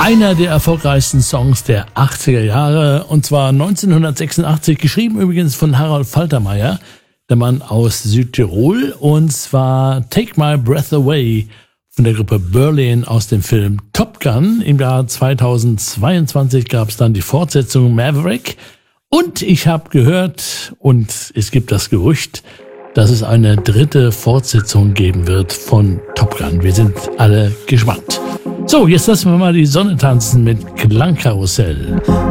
Einer der erfolgreichsten Songs der 80er Jahre, und zwar 1986, geschrieben übrigens von Harald Faltermeier, der Mann aus Südtirol, und zwar Take My Breath Away von der Gruppe Berlin aus dem Film Top Gun. Im Jahr 2022 gab es dann die Fortsetzung Maverick, und ich habe gehört, und es gibt das Gerücht, dass es eine dritte Fortsetzung geben wird von Top Gun. Wir sind alle gespannt. So, jetzt lassen wir mal die Sonne tanzen mit Klangkarussell.